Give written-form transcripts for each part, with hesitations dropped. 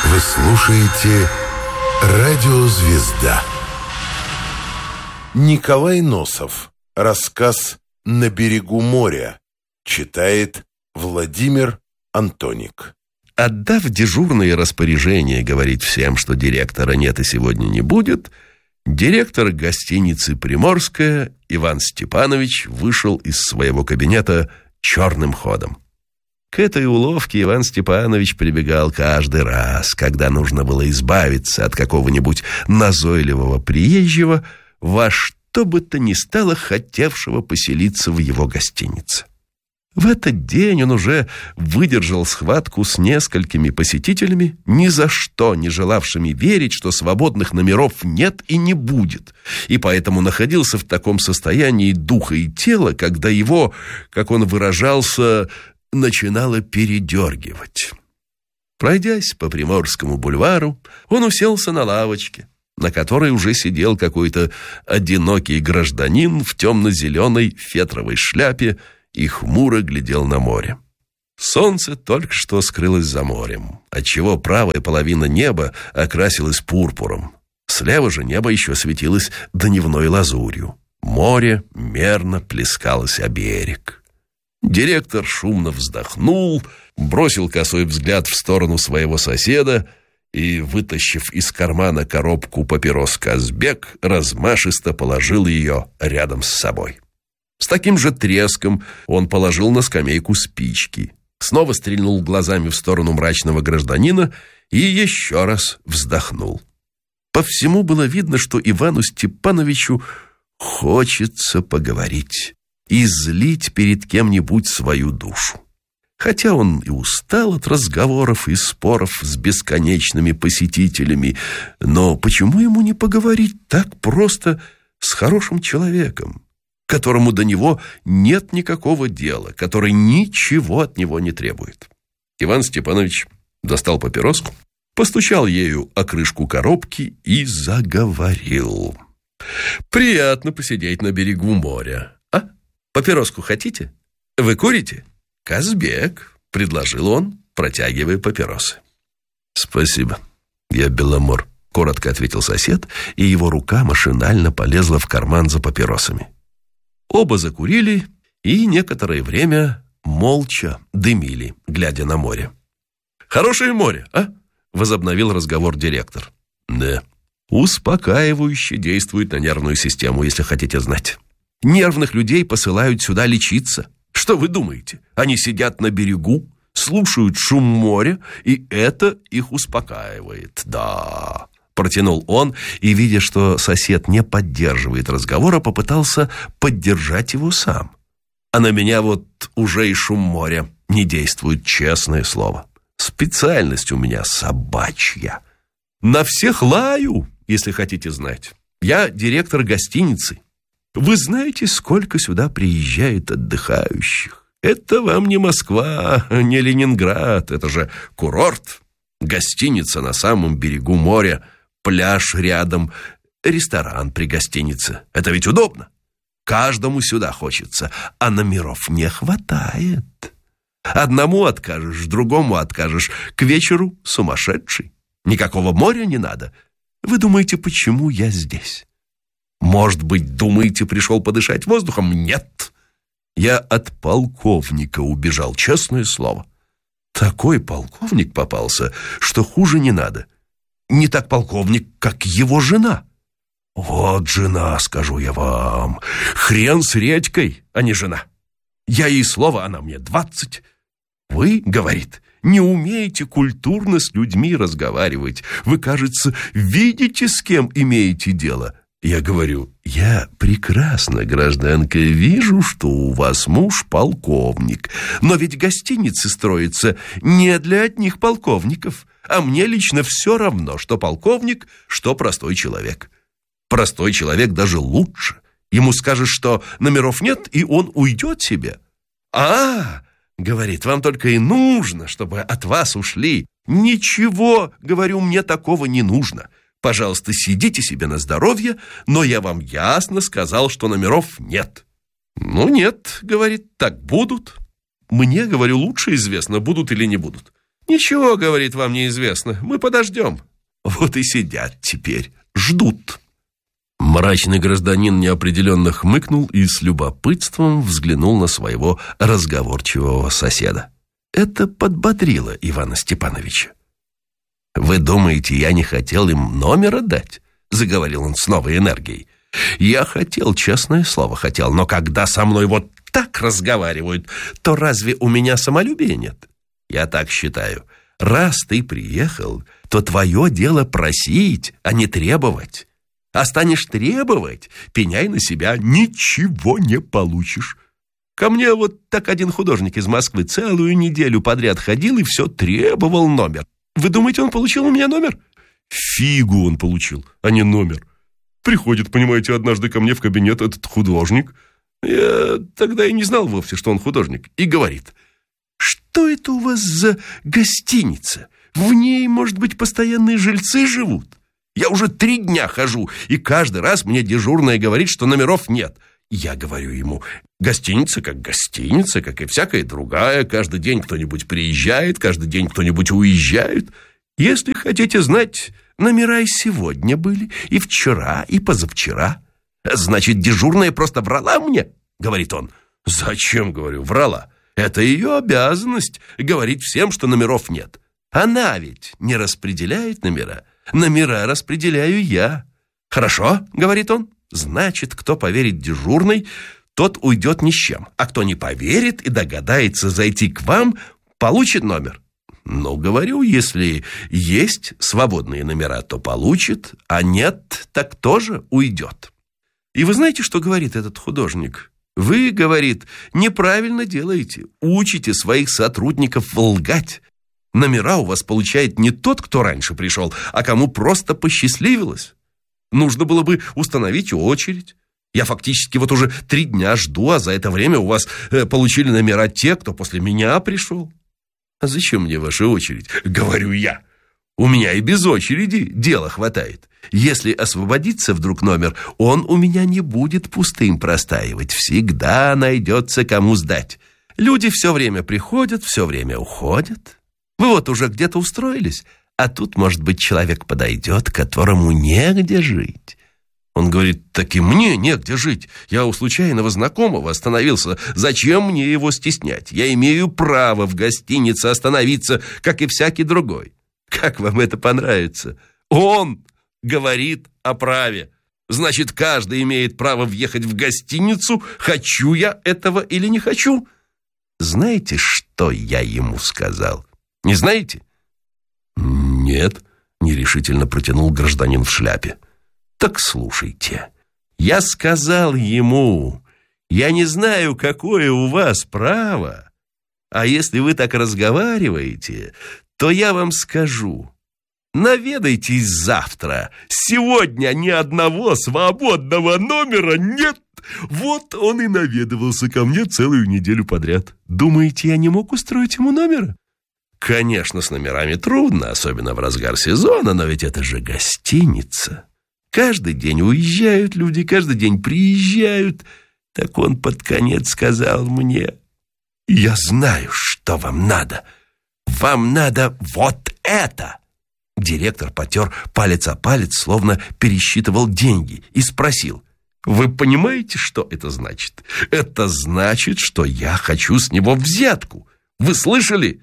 Вы слушаете «Радио Звезда». Николай Носов. Рассказ «На берегу моря». Читает Владимир Антоник. Отдав дежурные распоряжения говорить всем, что директора нет и сегодня не будет, директор гостиницы «Приморская» Иван Степанович вышел из своего кабинета черным ходом. К этой уловке Иван Степанович прибегал каждый раз, когда нужно было избавиться от какого-нибудь назойливого приезжего, во что бы то ни стало хотевшего поселиться в его гостинице. В этот день он уже выдержал схватку с несколькими посетителями, ни за что не желавшими верить, что свободных номеров нет и не будет, и поэтому находился в таком состоянии духа и тела, когда его, как он выражался, начинало передергивать. Пройдясь по Приморскому бульвару, он уселся на лавочке, на которой уже сидел какой-то одинокий гражданин в темно-зеленой фетровой шляпе и хмуро глядел на море. Солнце только что скрылось за морем, отчего правая половина неба окрасилась пурпуром. Слева же небо еще светилось дневной лазурью. Море мерно плескалось о берег. Директор шумно вздохнул, бросил косой взгляд в сторону своего соседа и, вытащив из кармана коробку папирос «Казбек», размашисто положил ее рядом с собой. С таким же треском он положил на скамейку спички, снова стрельнул глазами в сторону мрачного гражданина и еще раз вздохнул. По всему было видно, что Ивану Степановичу хочется поговорить, излить перед кем-нибудь свою душу. Хотя он и устал от разговоров и споров с бесконечными посетителями, но почему ему не поговорить так просто с хорошим человеком, которому до него нет никакого дела, который ничего от него не требует? Иван Степанович достал папироску, постучал ею о крышку коробки и заговорил. «Приятно посидеть на берегу моря. А? Папироску хотите? Вы курите?» «Казбек», — предложил он, протягивая папиросы. «Спасибо, я Беломор», — коротко ответил сосед, и его рука машинально полезла в карман за папиросами. Оба закурили и некоторое время молча дымили, глядя на море. «Хорошее море, а?» — возобновил разговор директор. «Да, успокаивающе действует на нервную систему, если хотите знать. Нервных людей посылают сюда лечиться. Что вы думаете? Они сидят на берегу, слушают шум моря, и это их успокаивает. Да», — протянул он, и, видя, что сосед не поддерживает разговора, попытался поддержать его сам. «А на меня вот уже и шум моря не действует, честное слово. Специальность у меня собачья. На всех лаю, если хотите знать. Я директор гостиницы. Вы знаете, сколько сюда приезжает отдыхающих? Это вам не Москва, не Ленинград, это же курорт. Гостиница на самом берегу моря, пляж рядом, ресторан при гостинице. Это ведь удобно. Каждому сюда хочется, а номеров не хватает. Одному откажешь, другому откажешь. К вечеру сумасшедший. Никакого моря не надо. Вы думаете, почему я здесь? Может быть, думаете, пришел подышать воздухом? Нет. Я от полковника убежал, честное слово. Такой полковник попался, что хуже не надо. Не так полковник, как его жена. Вот жена, скажу я вам. Хрен с редькой, а не жена. Я ей слово, она мне 20. Вы, говорит, не умеете культурно с людьми разговаривать. Вы, кажется, видите, с кем имеете дело. Я говорю: я прекрасно, гражданка, вижу, что у вас муж полковник. Но ведь гостиницы строятся не для одних полковников. А мне лично все равно, что полковник, что простой человек. Простой человек даже лучше. Ему скажешь, что номеров нет, и он уйдет себе. Говорит, вам только и нужно, чтобы от вас ушли. Ничего, говорю, мне такого не нужно. Пожалуйста, сидите себе на здоровье, но я вам ясно сказал, что номеров нет. Ну нет, говорит, так будут. Мне, говорю, лучше известно, будут или не будут. Ничего, говорит, вам неизвестно, мы подождем. Вот и сидят теперь, ждут. Мрачный гражданин неопределенно хмыкнул и с любопытством взглянул на своего разговорчивого соседа. Это подбодрило Ивана Степановича. «Вы думаете, я не хотел им номера дать?» — заговорил он с новой энергией. «Я хотел, честное слово, хотел, но когда со мной вот так разговаривают, то разве у меня самолюбия нет? Я так считаю. Раз ты приехал, то твое дело просить, а не требовать. А станешь требовать, пеняй на себя, ничего не получишь. Ко мне вот так один художник из Москвы целую неделю подряд ходил и все требовал номер. Вы думаете, он получил у меня номер? Фигу он получил, а не номер. Приходит, понимаете, однажды ко мне в кабинет этот художник. Я тогда и не знал вовсе, что он художник. И говорит: что это у вас за гостиница? В ней, может быть, постоянные жильцы живут? Я уже 3 дня хожу, и каждый раз мне дежурная говорит, что номеров нет. Я говорю ему: гостиница, как и всякая другая. Каждый день кто-нибудь приезжает, каждый день кто-нибудь уезжает. Если хотите знать, номера и сегодня были, и вчера, и позавчера. Значит, дежурная просто врала мне, говорит он. Зачем, говорю, врала? Это ее обязанность говорить всем, что номеров нет. Она ведь не распределяет номера. Номера распределяю я. Хорошо, говорит он. Значит, кто поверит дежурной, тот уйдет ни с чем. А кто не поверит и догадается зайти к вам, получит номер. Ну, говорю, если есть свободные номера, то получит, а нет, так тоже уйдет. И вы знаете, что говорит этот художник? Вы, говорит, неправильно делаете, учите своих сотрудников лгать. Номера у вас получает не тот, кто раньше пришел, а кому просто посчастливилось. Нужно было бы установить очередь. Я фактически вот уже 3 дня жду, а за это время у вас получили номера те, кто после меня пришел. А зачем мне ваша очередь? Говорю я. У меня и без очереди дела хватает. Если освободится вдруг номер, он у меня не будет пустым простаивать. Всегда найдется кому сдать. Люди все время приходят, все время уходят. Вы вот уже где-то устроились, а тут, может быть, человек подойдет, которому негде жить. Он говорит: так и мне негде жить. Я у случайного знакомого остановился. Зачем мне его стеснять? Я имею право в гостинице остановиться, как и всякий другой. Как вам это понравится? Он говорит о праве. Значит, каждый имеет право въехать в гостиницу, хочу я этого или не хочу. Знаете, что я ему сказал? Не знаете? Нет, нерешительно протянул гражданин в шляпе. Так слушайте. Я сказал ему: я не знаю, какое у вас право, а если вы так разговариваете, то я вам скажу: наведайтесь завтра. Сегодня ни одного свободного номера нет. Вот он и наведывался ко мне целую неделю подряд. Думаете, я не мог устроить ему номера? Конечно, с номерами трудно, особенно в разгар сезона, но ведь это же гостиница. Каждый день уезжают люди, каждый день приезжают. Так он под конец сказал мне: я знаю, что вам надо. Вам надо вот это. Директор потер палец о палец, словно пересчитывал деньги, и спросил: вы понимаете, что это значит? Это значит, что я хочу с него взятку. Вы слышали?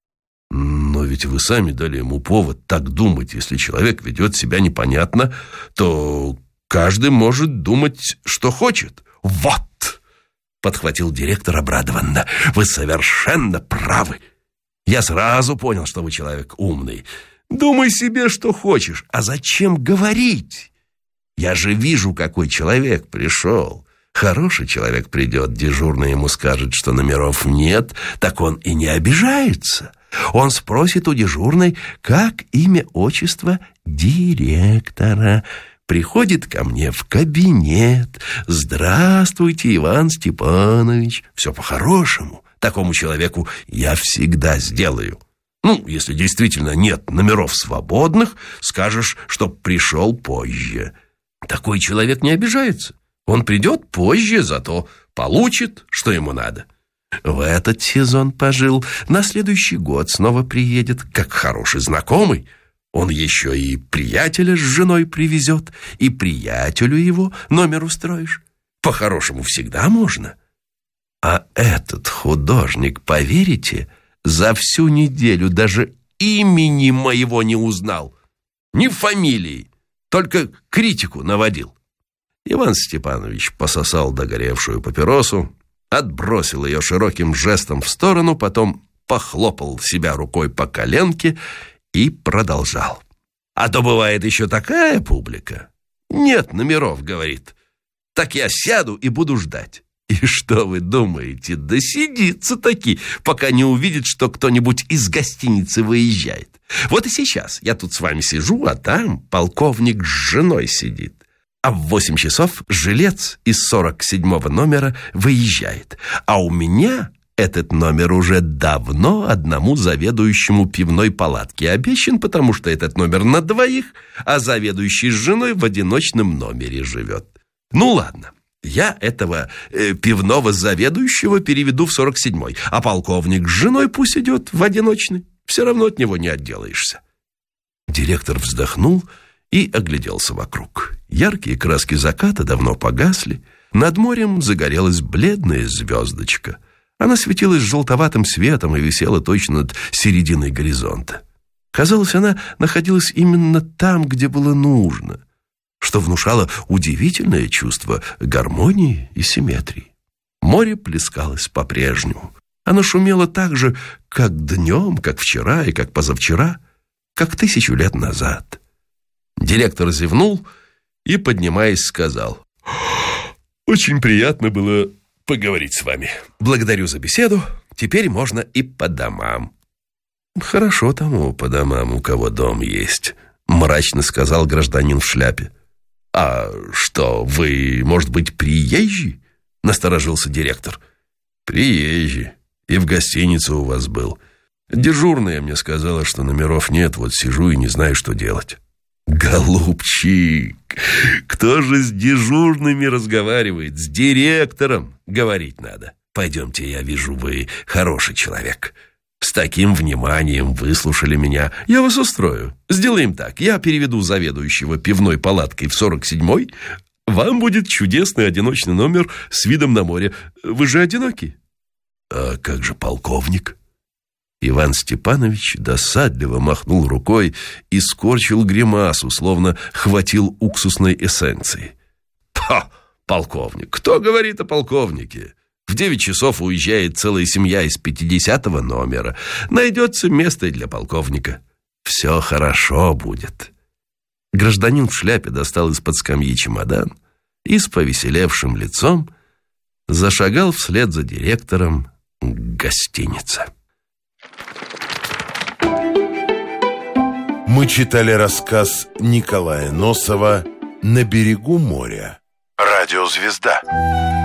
Но ведь вы сами дали ему повод так думать. Если человек ведет себя непонятно, то каждый может думать, что хочет. Вот, подхватил директор обрадованно, вы совершенно правы. Я сразу понял, что вы человек умный. Думай себе, что хочешь. А зачем говорить? Я же вижу, какой человек пришел. Хороший человек придет, дежурный ему скажет, что номеров нет, так он и не обижается. Он спросит у дежурной, как имя, отчество директора. Приходит ко мне в кабинет. Здравствуйте, Иван Степанович. Все по-хорошему. Такому человеку я всегда сделаю. Ну, если действительно нет номеров свободных, скажешь, что пришел позже. Такой человек не обижается. Он придет позже, зато получит, что ему надо. В этот сезон пожил, на следующий год снова приедет, как хороший знакомый. Он еще и приятеля с женой привезет, и приятелю его номер устроишь. По-хорошему всегда можно. А этот художник, поверите, за всю неделю даже имени моего не узнал. Ни фамилии, только критику наводил. Иван Степанович пососал догоревшую папиросу, отбросил ее широким жестом в сторону, потом похлопал себя рукой по коленке и продолжал. А то бывает еще такая публика. Нет номеров, говорит. Так я сяду и буду ждать. И что вы думаете, досидится таки, пока не увидит, что кто-нибудь из гостиницы выезжает. Вот и сейчас я тут с вами сижу, а там полковник с женой сидит. А в 8 часов жилец из 47-го номера выезжает. А у меня этот номер уже давно одному заведующему пивной палатки обещан, потому что этот номер на двоих, а заведующий с женой в одиночном номере живет. Ну ладно, я этого пивного заведующего переведу в 47-й, а полковник с женой пусть идет в одиночный. Все равно от него не отделаешься. Директор вздохнул и огляделся вокруг. Яркие краски заката давно погасли. Над морем загорелась бледная звездочка. Она светилась желтоватым светом и висела точно над серединой горизонта. Казалось, она находилась именно там, где было нужно, что внушало удивительное чувство гармонии и симметрии. Море плескалось по-прежнему. Оно шумело так же, как днем, как вчера и как позавчера, как 1000 лет назад. Директор зевнул и, поднимаясь, сказал: «Очень приятно было поговорить с вами. Благодарю за беседу. Теперь можно и по домам». «Хорошо тому по домам, у кого дом есть», — мрачно сказал гражданин в шляпе. «А что, вы, может быть, приезжий?» — насторожился директор. «Приезжий. И в гостинице у вас был. Дежурная мне сказала, что номеров нет, вот сижу и не знаю, что делать». «Голубчик, кто же с дежурными разговаривает? С директором говорить надо. Пойдемте, я вижу, вы хороший человек. С таким вниманием выслушали меня. Я вас устрою. Сделаем так. Я переведу заведующего пивной палаткой в 47-й. Вам будет чудесный одиночный номер с видом на море. Вы же одиноки?» «А как же полковник?» Иван Степанович досадливо махнул рукой и скорчил гримасу, словно хватил уксусной эссенции. Полковник! Кто говорит о полковнике? В 9 часов уезжает целая семья из 50-го номера. Найдется место и для полковника. Все хорошо будет». Гражданин в шляпе достал из-под скамьи чемодан и с повеселевшим лицом зашагал вслед за директором к гостинице. Мы читали рассказ Николая Носова «На берегу моря». Радиозвезда.